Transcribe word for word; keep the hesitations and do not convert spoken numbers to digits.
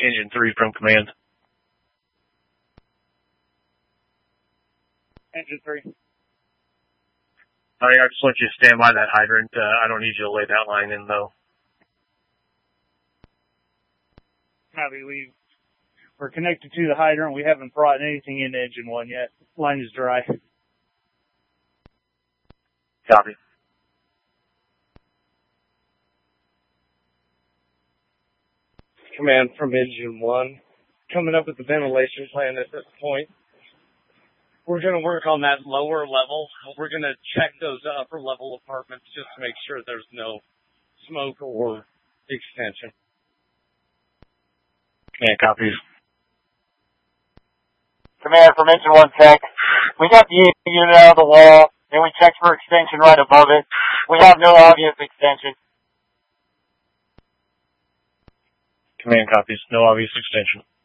Engine three from command. Engine three. Oh, yeah, I just want you to stand by that hydrant. Uh, I don't need you to lay that line in, though. Copy. We, we're connected to the hydrant. We haven't brought anything into engine one yet. Line is dry. Copy. Command from engine one. Coming up with the ventilation plan at this point. We're going to work on that lower level. We're going to check those upper level apartments just to make sure there's no smoke or extension. Command copies. Command from engine one tech. We got the unit out of the wall, and we checked for extension right above it. We have no obvious extension. Command copies. No obvious extension.